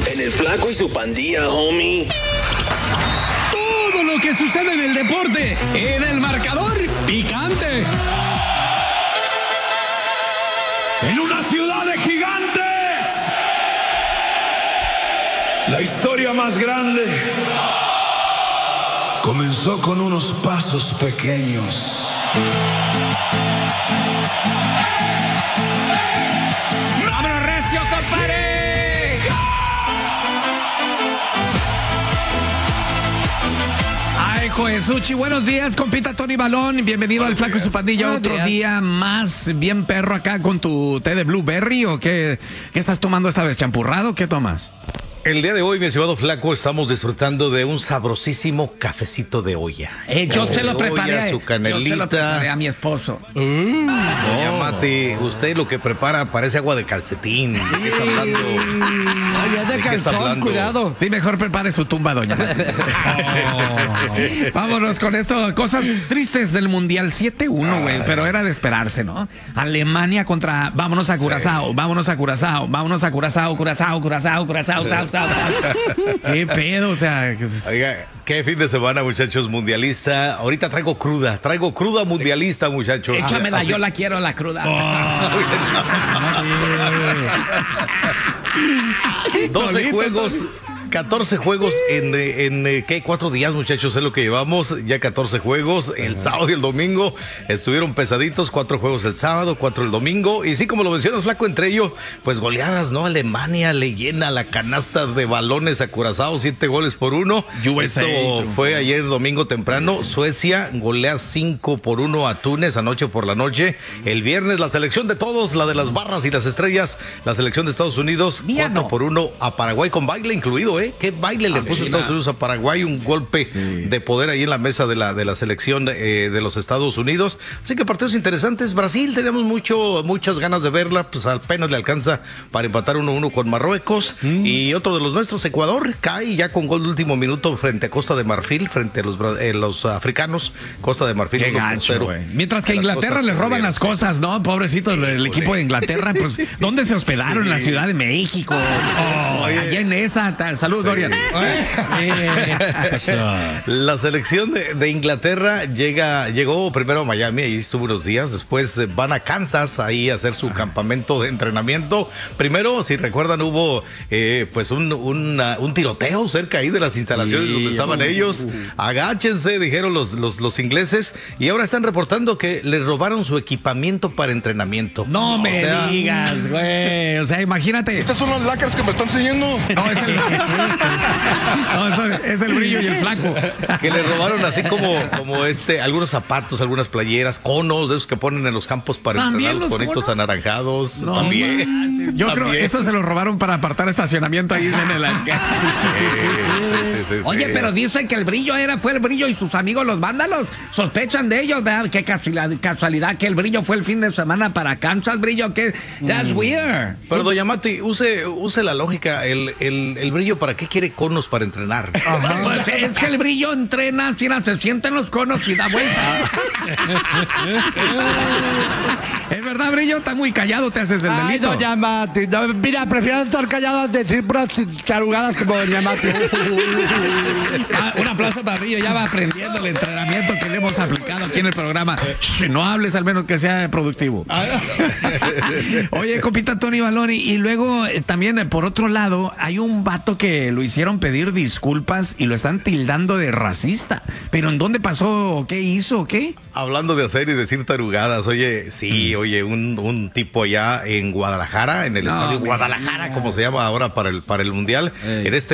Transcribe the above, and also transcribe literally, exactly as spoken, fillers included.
En el Flaco y su pandilla, homie. Todo lo que sucede en el deporte, en el marcador picante. En una ciudad de gigantes, la historia más grande comenzó con unos pasos pequeños. ¡Vámonos, recio, compadre! Ay, Joesuchi, buenos días, compita Tony Balón. Bienvenido al Flaco y su pandilla. Buenos Otro días. día más bien perro acá con tu té de blueberry, ¿o qué? ¿Qué estás tomando esta vez? ¿Champurrado? ¿Qué tomas? El día de hoy, mi estimado Flaco, estamos disfrutando de un sabrosísimo cafecito de olla. Eh, yo se lo De preparé. olla, su canelita. Yo se lo preparé a mi esposo. Doña Mati, usted lo que prepara parece agua de calcetín. ¿De qué está hablando? Ay, es de ¿De qué está calzón, hablando? cuidado. Sí, mejor prepare su tumba, doña Mati. Oh. Vámonos con esto. Cosas tristes del Mundial siete uno, güey. Pero era de esperarse, ¿no? Alemania contra... Vámonos a Curazao, vámonos a Curazao, vámonos a Curazao, Curazao, Curazao, Curazao, Curazao, Curazao. ¿Qué pedo? O sea... Oiga, qué fin de semana, muchachos, mundialista. Ahorita traigo cruda, traigo cruda mundialista, muchachos. Échamela, Así- yo la quiero, la cruda. doce Solito, juegos, catorce juegos en, eh, en eh, ¿qué? Cuatro días, muchachos, es lo que llevamos. Ya catorce juegos. El sábado y el domingo estuvieron pesaditos. Cuatro juegos el sábado, cuatro el domingo. Y sí, como lo mencionas, Flaco, entre ellos, pues goleadas, ¿no? Alemania le llena la canasta de balones a Curazao, siete goles por uno. U S A Esto triunfó. fue ayer domingo temprano. Suecia golea cinco por uno a Túnez anoche por la noche. El viernes, la selección de todos, la de las barras y las estrellas, la selección de Estados Unidos, Mía, cuatro no. por uno a Paraguay, con baile incluido, ¿eh? ¿Qué baile le puso Estados Unidos a Paraguay? Un golpe de poder ahí en la mesa de la, de la selección eh, de los Estados Unidos. Así que partidos interesantes. Brasil, teníamos mucho, muchas ganas de verla, pues apenas le alcanza para empatar uno a uno con Marruecos. Mm. Y otro de los nuestros, Ecuador, cae ya con gol de último minuto frente a Costa de Marfil, frente a los, bra- eh, los africanos. Costa de Marfil. Qué uno por gancho, cero. güey. Mientras que a Las Inglaterra cosas les que roban se las dieron. cosas, ¿no? Pobrecitos, el, el equipo de Inglaterra, pues, ¿dónde se hospedaron? En la Ciudad de México. Oh, allá en esa. Tal. Salud, Sí. Dorian. La selección de, de Inglaterra llega, llegó primero a Miami, ahí estuvo unos días, después eh, van a Kansas ahí a hacer su campamento de entrenamiento. Primero, si recuerdan, hubo eh, pues un, una- un tiroteo cerca ahí de las instalaciones Sí. donde estaban ellos. Agáchense, dijeron los, los, los ingleses, y ahora están reportando que les robaron su equipamiento para entrenamiento. No O me sea, digas, güey. O sea, imagínate. Estas son las lacras que me están enseñando. No, es el, no, eso es el brillo y el flaco. Que le robaron así como, como este, algunos zapatos, algunas playeras, conos de esos que ponen en los campos para ¿También entrenar los los conitos conos? anaranjados. No también. manches. Yo creo También. que eso se lo robaron para apartar estacionamiento ahí en el... Sí, sí, sí, sí, Oye, sí. pero dicen que el brillo era, fue el brillo y sus amigos los vándalos sospechan de ellos, ¿verdad? Qué casualidad, casualidad que el brillo fue el fin de semana para Kansas, brillo, que that's weird. Pero doña Mati, use, use la lógica, el, el, el brillo, ¿para qué quiere conos para entrenar? Pues es que el brillo entrena, si no, se sienten los conos y da vuelta. Es verdad, brillo, está muy callado, te haces del Ay, delito. doña Mati. No, mira, prefiero estar callado a decir puras tarugadas como doña Mati. Ah, un aplauso para Brillo, ya va aprendiendo el entrenamiento que le hemos aplicado aquí en el programa. Shh, no hables, al menos que sea productivo. Oye, compita Tony Baloni, y luego eh, también eh, por otro lado hay un vato que lo hicieron pedir disculpas y lo están tildando de racista. ¿Pero en dónde pasó? ¿Qué hizo? ¿Qué? Hablando de hacer y decir tarugadas, oye, sí, oye, un, un tipo allá en Guadalajara, en el No, estadio güey. Guadalajara, como se llama ahora para el, para el Mundial, Ey. en este